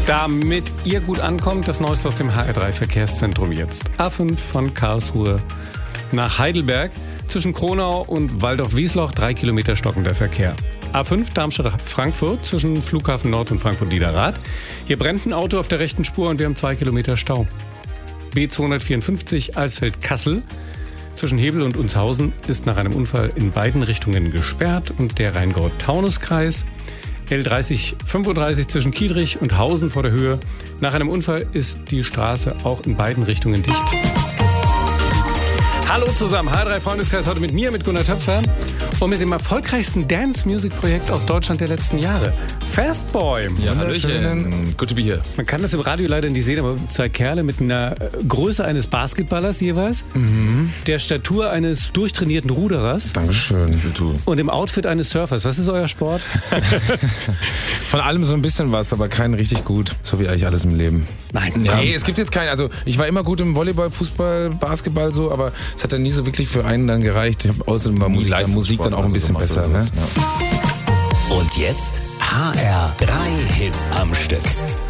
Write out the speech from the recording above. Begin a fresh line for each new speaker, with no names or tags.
Damit ihr gut ankommt, das Neueste aus dem HR3 Verkehrszentrum jetzt. A5 von Karlsruhe nach Heidelberg. Zwischen Kronau und Waldorf-Wiesloch 3 Kilometer stockender Verkehr. A5 Darmstadt-Frankfurt zwischen Flughafen Nord und Frankfurt-Niederrad. Hier brennt ein Auto auf der rechten Spur und wir haben 2 Kilometer Stau. B254 Alsfeld-Kassel zwischen Hebel und Unshausen ist nach einem Unfall in beiden Richtungen gesperrt und der Rheingau-Taunus-Kreis. L3035 zwischen Kiedrich und Hausen vor der Höhe. Nach einem Unfall ist die Straße auch in beiden Richtungen dicht. Hallo zusammen, HR3 Freundeskreis heute mit mir, mit Gunnar Töpfer und mit dem erfolgreichsten Dance-Music-Projekt aus Deutschland der letzten Jahre. Fastboy.
Ja, hallöchen. Good to be here.
Man kann das im Radio leider nicht sehen, aber 2 Kerle mit einer Größe eines Basketballers jeweils, der Statur eines durchtrainierten Ruderers.
Dankeschön.
Und im Outfit eines Surfers. Was ist euer Sport?
Von allem so ein bisschen was, aber keinen richtig gut. So wie eigentlich alles im Leben.
Nein.
Ja. Nee, es gibt jetzt keinen. Also ich war immer gut im Volleyball, Fußball, Basketball so, aber es hat dann nie so wirklich für einen dann gereicht. Außerdem war Musik dann auch ein bisschen besser. Ne?
Ja. Und jetzt HR3 Hits am Stück.